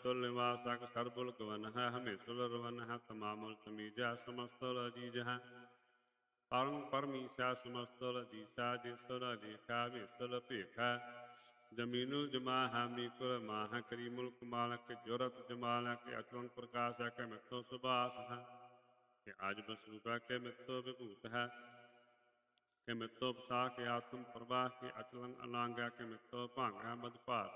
तुल निवासक सर्वुल गवन है हमें सुलरवन है तमामुल तमीजा समस्तुल अजीज है परम परमीसा समस्तुल दीसा दिसुल देखा विसुल पेखा जमीनुल जमा हामी कुल माह करी मुल्क मालक जुरत जमाल के अचलन प्रकाश है के मित्तो सुबास है कि आज बस रूपा के मित्तो विभूत है कि मित्तो पसा के आत्म प्रवाह के अचलन अनांगा के मित्तो भांगा मदभास